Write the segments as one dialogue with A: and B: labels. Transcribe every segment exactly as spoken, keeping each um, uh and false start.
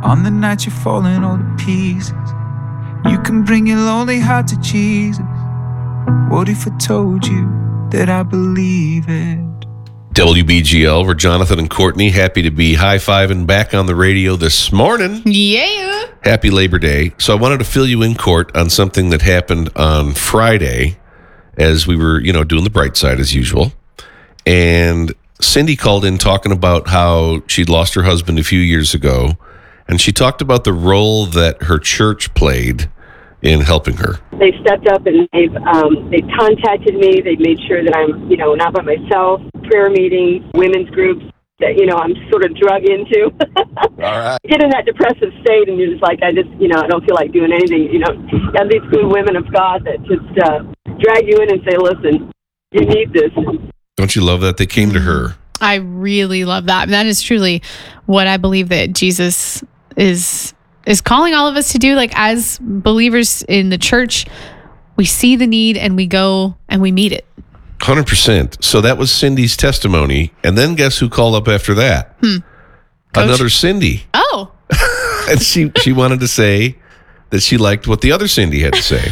A: On the night you're falling all to pieces, you can bring your lonely heart to Jesus. What if I told you that I believe it?
B: W B G L, we're Jonathan and Courtney. Happy to be high-fiving back on the radio this morning.
C: Yeah.
B: Happy Labor Day. So I wanted to fill you in, Court, on something that happened on Friday as we were, you know, doing the bright side as usual. And Cindy called in talking about how she'd lost her husband a few years ago. And she talked about the role that her church played in helping her.
D: They've stepped up and they've um, they've contacted me. They've made sure that I'm, you know, not by myself. Prayer meetings, women's groups that, you know, I'm sort of drug into.
B: All right.
D: Get in that depressive state and you're just like, I just, you know, I don't feel like doing anything. You know, you have these good women of God that just uh, drag you in and say, listen, you need this.
B: Don't you love that? They came to her.
C: I really love that. That is truly what I believe that Jesus is is calling all of us to do. Like, as believers in the church, we see the need and we go and we meet it.
B: one hundred percent. So that was Cindy's testimony. And then guess who called up after that?
C: Hmm. Coach?
B: Another Cindy.
C: Oh.
B: And she, she wanted to say that she liked what the other Cindy had to say.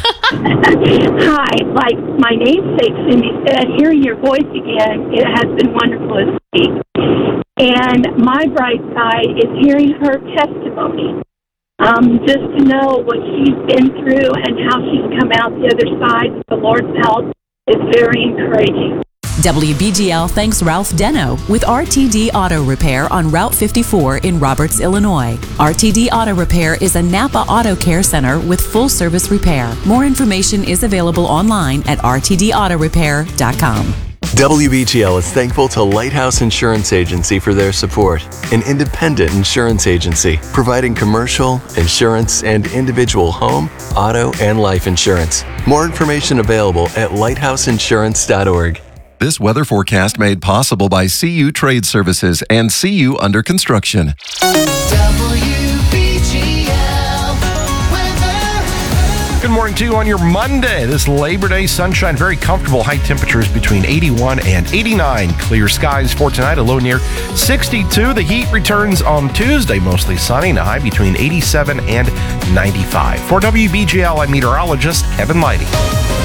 E: Hi, like my namesake Cindy said, hearing your voice again, it has been wonderful to speak. And my bright side is hearing her testimony. Um, just to know what she's been through and how she's come out the other side with the Lord's help is very encouraging.
F: W B G L thanks Ralph Deno with R T D Auto Repair on Route fifty-four in Roberts, Illinois. R T D Auto Repair is a Napa Auto Care Center with full service repair. More information is available online at r t d auto repair dot com.
G: W B G L is thankful to Lighthouse Insurance Agency for their support, an independent insurance agency providing commercial, insurance, and individual home, auto, and life insurance. More information available at lighthouse insurance dot org.
H: This weather forecast made possible by C U Trade Services and C U Under Construction.
I: Good morning to you on your Monday. This Labor Day sunshine, very comfortable. High temperatures between eighty-one and eighty-nine. Clear skies for tonight, a low near sixty-two. The heat returns on Tuesday, mostly sunny, and a high between eighty-seven and ninety-five. For W B G L, I'm meteorologist Kevin Lighty.